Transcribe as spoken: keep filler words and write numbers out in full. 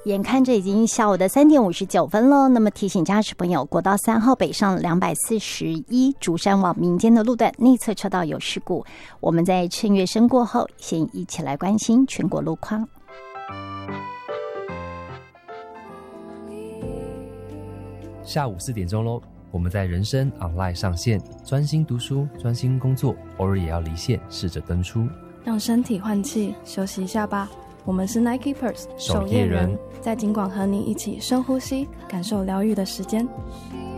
眼看着已经下午的三点五十九分了，那么提醒驾驶朋友，国道三号北上两百四十一竹山往民间的路段内侧车道有事故。我们在趁月声过后，先一起来关心全国路况。 下午四点钟喽，我们在人生 online 上线，专心读书，专心工作，偶尔也要离线，试着登出， 让身体换气，休息一下吧。我们是 Nike Purse 守夜人， 在尽管和你一起深呼吸，感受疗愈的时间。